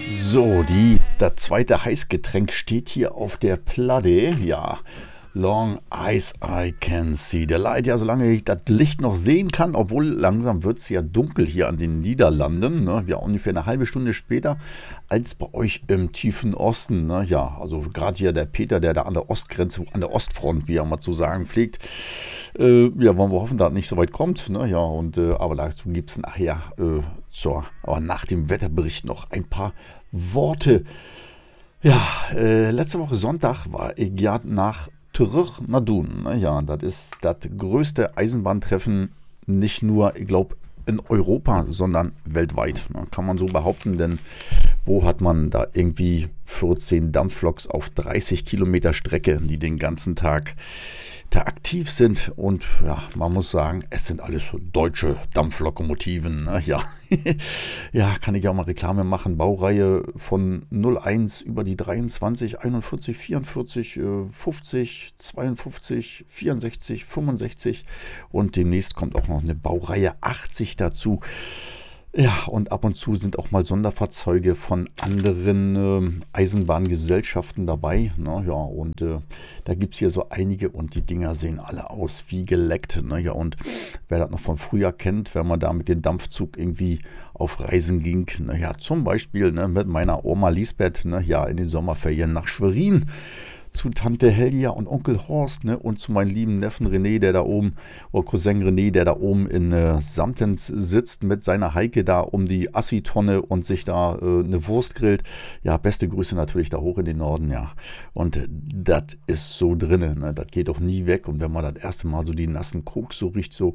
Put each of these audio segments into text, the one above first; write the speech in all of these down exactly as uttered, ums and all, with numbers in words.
So, die, das zweite Heißgetränk steht hier auf der Platte. Ja, Long as I can see the light. Ja, solange ich das Licht noch sehen kann, obwohl langsam wird es ja dunkel hier an den Niederlanden. Ne? Ja, ungefähr eine halbe Stunde später als bei euch im tiefen Osten. Ne? Ja, also gerade hier der Peter, der da an der Ostgrenze, an der Ostfront, wie er mal zu sagen pflegt. Äh, ja, wollen wir hoffen, dass es nicht so weit kommt. Ne? Ja, und, äh, aber dazu gibt es nachher, äh, zur, aber nach dem Wetterbericht noch ein paar Worte. Ja, äh, letzte Woche Sonntag war ich ja nach Trich Nadun. Ne? Ja, das ist das größte Eisenbahntreffen, nicht nur, ich glaube, in Europa, sondern weltweit. Ne? Kann man so behaupten, denn wo hat man da irgendwie vierzehn Dampfloks auf dreißig Kilometer Strecke, die den ganzen Tag da aktiv sind, und ja, man muss sagen, es sind alles deutsche Dampflokomotiven. Ne? Ja. Ja, kann ich ja auch mal Reklame machen. Baureihe von null eins über die dreiundzwanzig, einundvierzig, vierundvierzig, fünfzig, zweiundfünfzig, vierundsechzig, fünfundsechzig und demnächst kommt auch noch eine Baureihe achtzig dazu. Ja, und ab und zu sind auch mal Sonderfahrzeuge von anderen äh, Eisenbahngesellschaften dabei. Ne? Ja, und äh, da gibt es hier so einige und die Dinger sehen alle aus wie geleckt. Ne? Ja, und wer das noch von früher kennt, wenn man da mit dem Dampfzug irgendwie auf Reisen ging, ne? Ja, zum Beispiel ne, mit meiner Oma Lisbeth, ne? Ja, in den Sommerferien nach Schwerin, zu Tante Helja und Onkel Horst, ne, und zu meinem lieben Neffen René, der da oben, oder Cousin René, der da oben in äh, Samtens sitzt mit seiner Heike da um die Assi-Tonne und sich da äh, eine Wurst grillt. Ja, beste Grüße natürlich da hoch in den Norden, ja. Und äh, das ist so drinnen, ne, das geht doch nie weg. Und wenn man das erste Mal so die nassen Koks so riecht, so,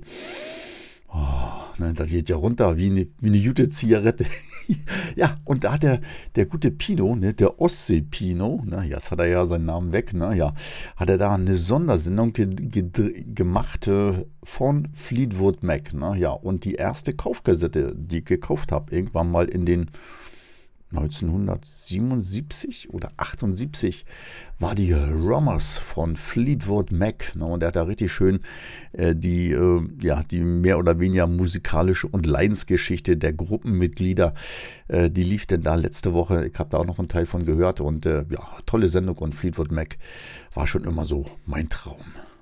oh, ne, das geht ja runter wie eine, wie eine gute Zigarette. Ja, und da hat der, der gute Pino, ne, der Ostsee-Pino, ne, jetzt hat er ja seinen Namen weg, ne, ja, hat er da eine Sondersendung ge ge gemacht äh, von Fleetwood Mac, ne, ja, und die erste Kaufkassette, die ich gekauft habe, irgendwann mal in den neunzehnhundertsiebenundsiebzig oder achtundsiebzig war die Rommers von Fleetwood Mac. Ne? Und der hat da richtig schön äh, die, äh, ja, die mehr oder weniger musikalische und Leidensgeschichte der Gruppenmitglieder, äh, die lief denn da letzte Woche. Ich habe da auch noch einen Teil von gehört und äh, ja, tolle Sendung, und Fleetwood Mac war schon immer so mein Traum.